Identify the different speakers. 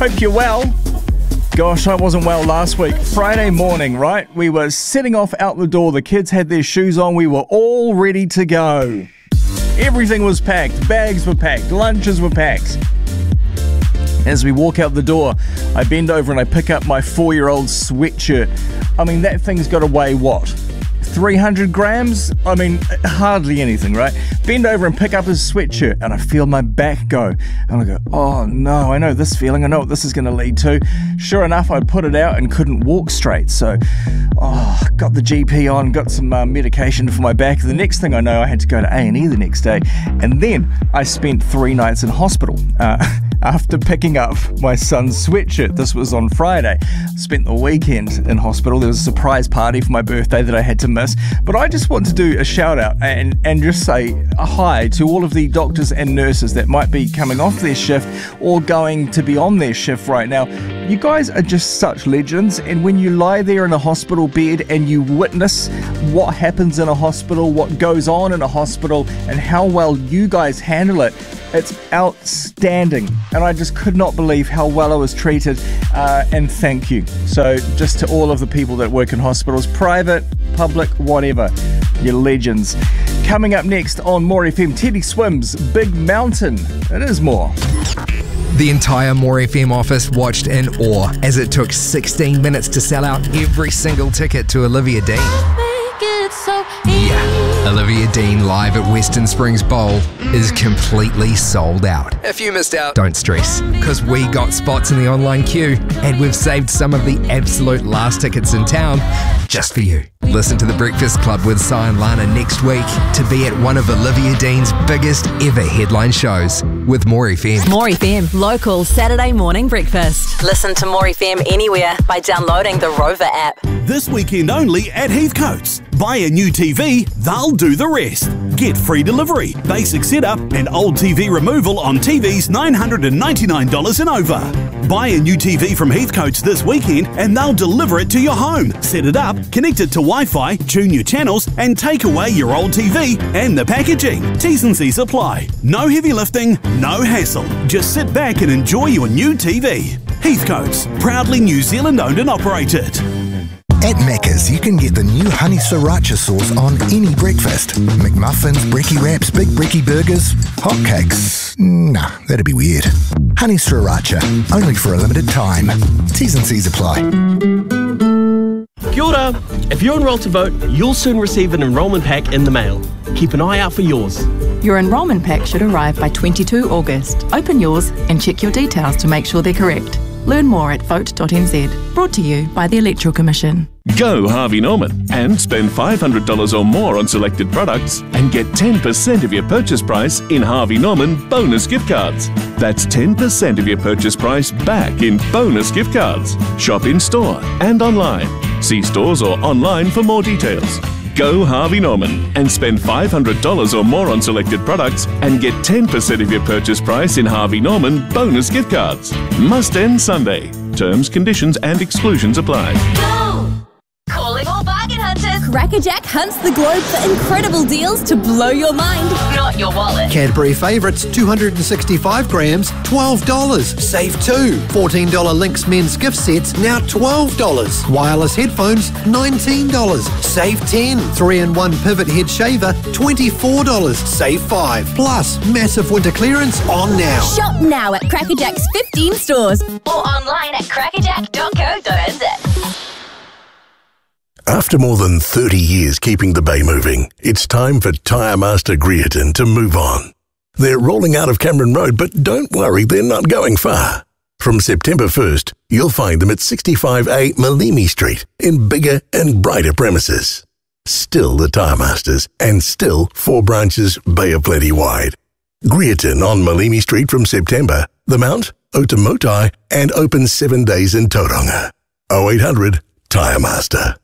Speaker 1: Hope you're well. Gosh, I wasn't well last week. Friday morning, right? We were setting off out the door. The kids had their shoes on. We were all ready to go. Everything was packed. Bags were packed. Lunches were packed. As we walk out the door, I bend over and I pick up my 4-year-old sweatshirt. I mean, that thing's got to weigh what? 300 grams? I mean, hardly anything, right? Bend over and pick up his sweatshirt and I feel my back go. And I go, oh no, I know this feeling. I know what this is going to lead to. Sure enough, I put it out and couldn't walk straight. So, got the GP on, got some medication for my back. The next thing I know, I had to go to A&E the next day. And then I spent 3 nights in hospital. After picking up my son's sweatshirt. This was on Friday. Spent the weekend in hospital. There was a surprise party for my birthday that I had to miss. But I just want to do a shout out and just say a hi to all of the doctors and nurses that might be coming off their shift or going to be on their shift right now. You guys are just such legends, and when you lie there in a hospital bed and you witness what happens in a hospital, what goes on in a hospital, and how well you guys handle it, it's outstanding. And I just could not believe how well I was treated, and thank you. So just to all of the people that work in hospitals, private, public, whatever, you're legends. Coming up next on More FM, Teddy Swims, Big Mountain. It is more.
Speaker 2: The entire More FM office watched in awe as it took 16 minutes to sell out every single ticket to Olivia Dean. Yeah, Olivia Dean live at Western Springs Bowl is completely sold out. If you missed out, don't stress, because we got spots in the online queue and we've saved some of the absolute last tickets in town just for you. Listen to The Breakfast Club with Si and Lana next week to be at one of Olivia Dean's biggest ever headline shows with More FM.
Speaker 3: More FM, local Saturday morning breakfast. Listen to More FM anywhere by downloading the Rover app.
Speaker 4: This weekend only at Heathcote's. Buy a new TV, they'll do the rest. Get free delivery, basic setup and old TV removal on TVs $999 and over. Buy a new TV from Heathcote's this weekend and they'll deliver it to your home. Set it up, connect it to Wi-Fi, tune your channels and take away your old TV and the packaging. T's and C's apply. No heavy lifting, no hassle. Just sit back and enjoy your new TV. Heathcote's, proudly New Zealand owned and operated.
Speaker 5: At Macca's, you can get the new honey sriracha sauce on any breakfast. McMuffins, brekkie wraps, big brekkie burgers, hotcakes. Nah, that'd be weird. Honey sriracha, only for a limited time. T's and C's apply.
Speaker 6: Kia ora. If you're enrolled to vote, you'll soon receive an enrolment pack in the mail. Keep an eye out for yours.
Speaker 7: Your enrolment pack should arrive by 22 August. Open yours and check your details to make sure they're correct. Learn more at vote.nz. Brought to you by the Electoral Commission.
Speaker 8: Go Harvey Norman and spend $500 or more on selected products and get 10% of your purchase price in Harvey Norman bonus gift cards. That's 10% of your purchase price back in bonus gift cards. Shop in store and online. See stores or online for more details. Go Harvey Norman and spend $500 or more on selected products and get 10% of your purchase price in Harvey Norman bonus gift cards. Must end Sunday. Terms, conditions and exclusions apply.
Speaker 3: Calling all bargain hunters. Crackerjack hunts the globe for incredible deals to blow your mind, not your wallet.
Speaker 9: Cadbury Favourites, 265 grams, $12. Save 2. $14 Lynx men's gift sets, now $12. Wireless headphones, $19. Save 10. 3-in-1 pivot head shaver, $24. Save 5. Plus, massive winter clearance on now.
Speaker 3: Shop now at Crackerjack's 15 stores or online at crackerjack.co.nz.
Speaker 10: After more than 30 years keeping the bay moving, it's time for Tyre Master Greerton to move on. They're rolling out of Cameron Road, but don't worry, they're not going far. From September 1st, you'll find them at 65A Malimi Street in bigger and brighter premises. Still the Tyre Masters, and still 4 branches Bay of Plenty wide. Greerton on Malimi Street from September, The Mount, Otamotai, and open 7 days in Tauranga. 0800 Tyre Master.